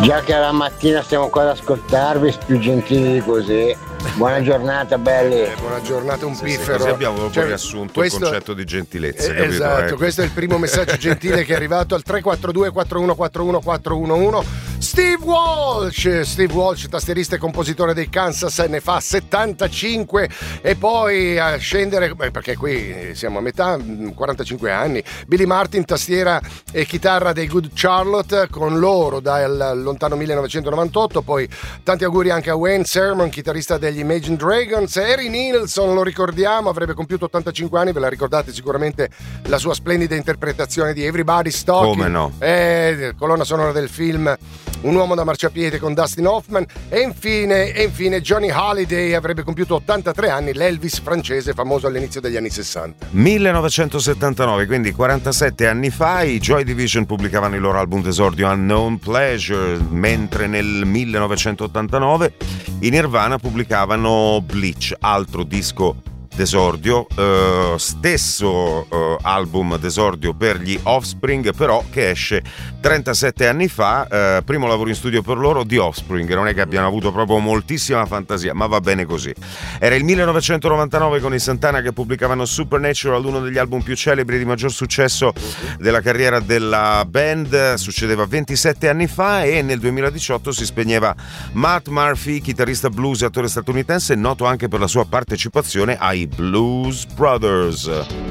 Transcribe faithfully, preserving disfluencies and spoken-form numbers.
Già che alla mattina stiamo qua ad ascoltarvi, più gentili di così. Buona giornata, belli. Eh, buona giornata, un sì, piffero. Sì, così abbiamo poi cioè, riassunto questo, il concetto di gentilezza. Eh, capito? esatto, Eh. questo è il primo messaggio gentile che è arrivato al tre quattro due quattro uno quattro uno quattro uno uno. Steve Walsh, Steve Walsh, tastierista e compositore dei Kansas, ne fa settantacinque e poi a scendere, beh, perché qui siamo a metà, quarantacinque anni. Billy Martin, tastiera e chitarra dei Good Charlotte, con loro dal lontano millenovecentonovantotto. Poi tanti auguri anche a Wayne Sermon, chitarrista degli Imagine Dragons. Harry Nilsson, lo ricordiamo, avrebbe compiuto ottantacinque anni, ve la ricordate sicuramente la sua splendida interpretazione di Everybody's Talking. Come no? Eh, colonna sonora del film Un uomo da marciapiede con Dustin Hoffman. E infine, e infine Johnny Hallyday avrebbe compiuto ottantatré anni, l'Elvis francese famoso all'inizio degli anni sessanta. millenovecentosettantanove, quindi quarantasette anni fa, i Joy Division pubblicavano il loro album d'esordio Unknown Pleasure, mentre nel millenovecentottantanove i Nirvana pubblicavano Bleach, altro disco d'esordio, eh, stesso eh, album d'esordio per gli Offspring, però che esce trentasette anni fa, eh, primo lavoro in studio per loro, The Offspring. Non è che abbiano avuto proprio moltissima fantasia, ma va bene così. Era il millenovecentonovantanove con i Santana che pubblicavano Supernatural, uno degli album più celebri di maggior successo della carriera della band. Succedeva ventisette anni fa, e nel duemiladiciotto si spegneva Matt Murphy, chitarrista blues e attore statunitense, noto anche per la sua partecipazione ai Blues Brothers.